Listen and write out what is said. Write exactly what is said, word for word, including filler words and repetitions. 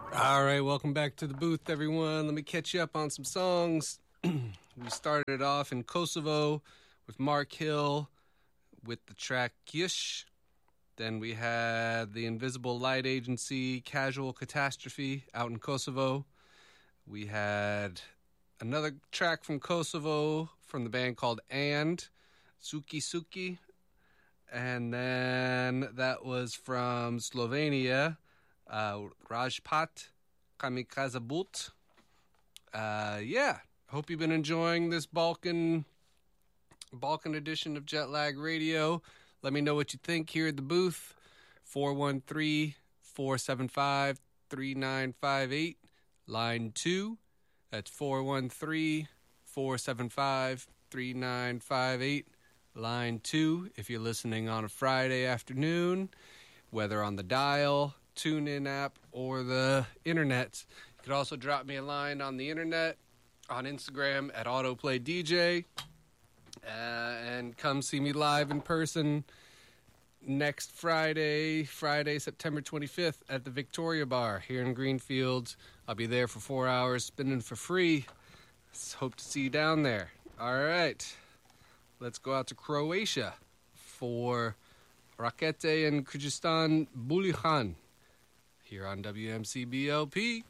All right, welcome back to the booth, everyone. Let me catch you up on some songs. We started off in Kosovo with Mark Hill with the track Gish. Then we had the Invisible Light Agency, Casual Catastrophe, out in Kosovo. We had another track from Kosovo from the band called And, Suki Suki. And then that was from Slovenia, uh, Rajpat Kamikaze Boot. Uh, yeah, hope you've been enjoying this Balkan Balkan edition of Jetlag Radio. Let me know what you think here at the booth. four one three, four seven five, three nine five eight, line two. That's four one three, four seven five, three nine five eight, line two. If you're listening on a Friday afternoon, whether on the dial, TuneIn app, or the internet. You could also drop me a line on the internet, on Instagram at AutoplayDJ, uh, and come see me live in person next Friday, Friday, September twenty-fifth at the Victoria Bar here in Greenfield. I'll be there for four hours spinning for free. Hope to see you down there. All right, let's go out to Croatia for Rakete and Kyrgyzstan Bulihan here on W M C B L P.